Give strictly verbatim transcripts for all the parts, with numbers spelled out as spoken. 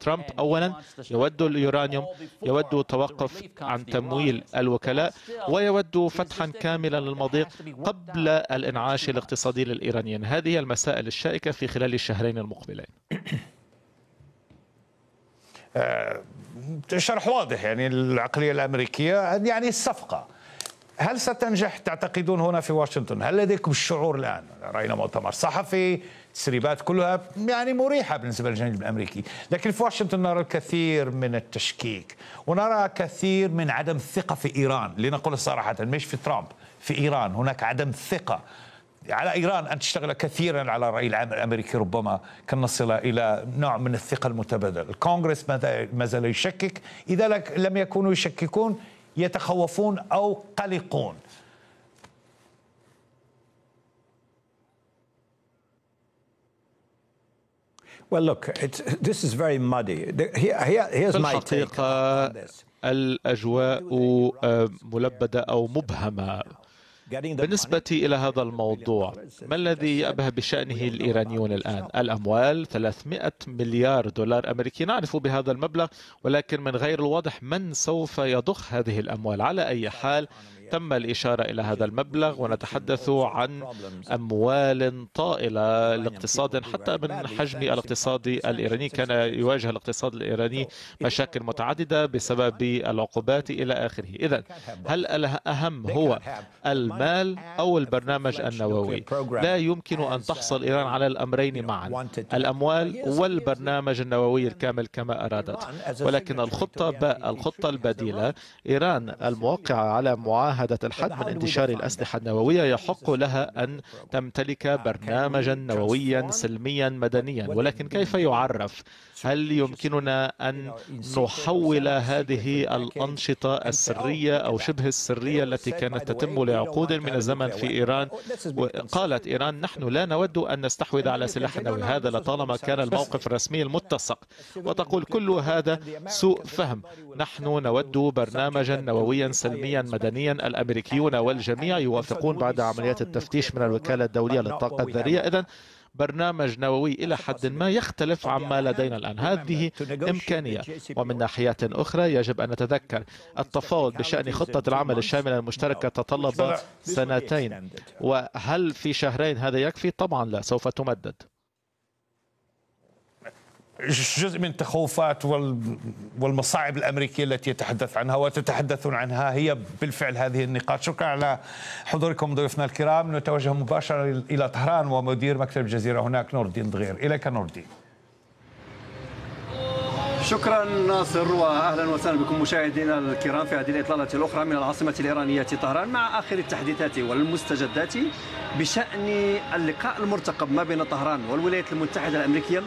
ترامب أولا يود اليورانيوم، يود توقف عن تمويل الوكلاء، ويود فتحا كاملا للمضيق قبل الانعاش الاقتصادي للإيرانيين. هذه هي المسائل الشائكة في خلال الشهرين المقبلين. شرح واضح، يعني العقلية الأمريكية، يعني الصفقة هل ستنجح تعتقدون هنا في واشنطن؟ هل لديكم الشعور الآن؟ رأينا مؤتمر صحفي، تسريبات كلها يعني مريحة بالنسبة للجانب الأمريكي، لكن في واشنطن نرى الكثير من التشكيك، ونرى كثير من عدم الثقة في إيران. لنقول صراحة، مش في ترامب، في إيران هناك عدم ثقة على إيران أن تشتغل كثيرا على الرأي العام الأمريكي. ربما كان نصل إلى نوع من الثقة المتبادل. الكونغرس ما زال يشكك، إذا لم يكونوا يشككون يتخوفون أو قلقون. Well, look, it's, this is very muddy. Here, here, here's my take on this. الأجواء ملبدة أو مبهمة بالنسبة إلى هذا الموضوع. ما الذي يأبه بشأنه الإيرانيون الآن؟ الأموال ثلاثمائة مليار دولار أمريكي، نعرف بهذا المبلغ، ولكن من غير الواضح من سوف يضخ هذه الأموال. على أي حال تم الإشارة إلى هذا المبلغ، ونتحدث عن أموال طائلة لاقتصاد حتى من حجم الاقتصاد الإيراني. كان يواجه الاقتصاد الإيراني مشاكل متعددة بسبب العقوبات إلى آخره. إذن هل الأهم هو المال أو البرنامج النووي؟ لا يمكن أن تحصل إيران على الأمرين معا، الأموال والبرنامج النووي الكامل كما أرادت. ولكن الخطة باء، الخطة البديلة، إيران الموقعة على معاهدة هذا الحد من انتشار الأسلحة النووية يحق لها أن تمتلك برنامجا نوويا سلميا مدنيا. ولكن كيف يعرف؟ هل يمكننا أن نحول هذه الأنشطة السرية أو شبه السرية التي كانت تتم لعقود من الزمن في إيران؟ قالت إيران نحن لا نود أن نستحوذ على سلاح نووي، هذا لطالما كان الموقف الرسمي المتسق. وتقول كل هذا سوء فهم، نحن نود برنامجا نوويا سلميا مدنيا. الأمريكيون والجميع يوافقون بعد عمليات التفتيش من الوكالة الدولية للطاقة الذرية. إذن برنامج نووي إلى حد ما يختلف عما لدينا الآن، هذه إمكانية. ومن ناحية أخرى يجب أن نتذكر التفاوض بشأن خطة العمل الشاملة المشتركة تطلب سنتين، وهل في شهرين هذا يكفي؟ طبعا لا، سوف تمدد. جزء من التخوفات والمصاعب الأمريكية التي يتحدث عنها وتتحدثون عنها هي بالفعل هذه النقاط. شكرا على حضوركم ضيوفنا الكرام. نتوجه مباشرة إلى طهران ومدير مكتب الجزيرة هناك نور الدين دغير. إليك نور الدين. شكرا ناصر، واهلا وسهلا بكم مشاهدينا الكرام في هذه الاطلاله الاخرى من العاصمه الايرانيه طهران مع اخر التحديثات والمستجدات بشان اللقاء المرتقب ما بين طهران والولايات المتحده الامريكيه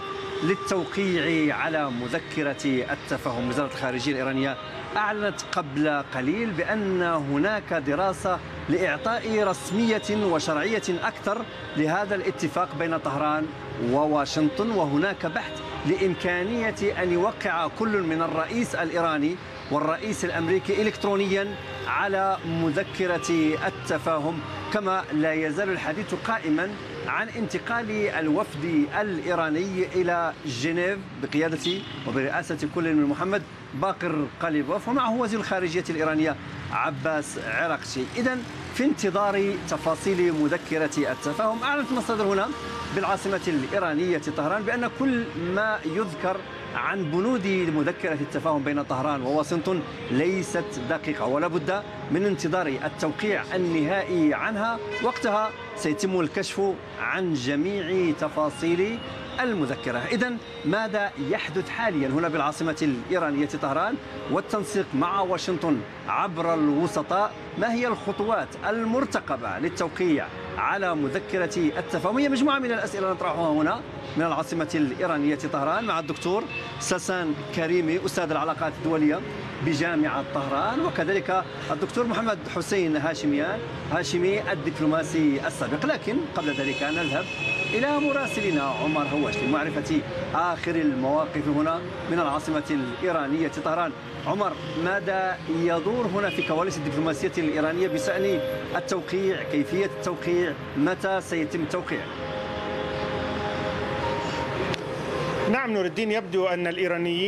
للتوقيع على مذكره التفاهم. وزاره الخارجيه الايرانيه اعلنت قبل قليل بان هناك دراسه لاعطاء رسميه وشرعيه اكثر لهذا الاتفاق بين طهران وواشنطن، وهناك بحث لإمكانية أن يوقع كل من الرئيس الإيراني والرئيس الأمريكي إلكترونيا على مذكرة التفاهم. كما لا يزال الحديث قائما عن انتقال الوفد الإيراني إلى جنيف بقيادة وبرئاسة كل من محمد باقر قليبوف ومعه وزير الخارجية الإيرانية عباس عراقشي. إذن في انتظار تفاصيل مذكرة التفاهم، أعلنت مصادر هنا بالعاصمة الإيرانية طهران بأن كل ما يذكر عن بنود مذكرة التفاهم بين طهران وواشنطن ليست دقيقة، ولا بد من انتظار التوقيع النهائي عنها. وقتها سيتم الكشف عن جميع تفاصيل المذكرة. إذن ماذا يحدث حاليا هنا بالعاصمة الإيرانية طهران والتنسيق مع واشنطن عبر الوسطاء؟ ما هي الخطوات المرتقبة للتوقيع على مذكرة التفاهم؟ هي مجموعة من الأسئلة نطرحها هنا من العاصمة الإيرانية طهران مع الدكتور ساسان كريمي أستاذ العلاقات الدولية بجامعة طهران، وكذلك الدكتور محمد حسين هاشميان هاشمي الدبلوماسي السابق. لكن قبل ذلك نذهب إلى مراسلنا عمر هواش لمعرفة آخر المواقف هنا من العاصمة الإيرانية طهران. عمر، ماذا يدور هنا في كواليس الدبلوماسية الإيرانية بشأن التوقيع؟ كيفية التوقيع؟ متى سيتم التوقيع؟ نعم نور الدين، يبدو أن الإيرانيين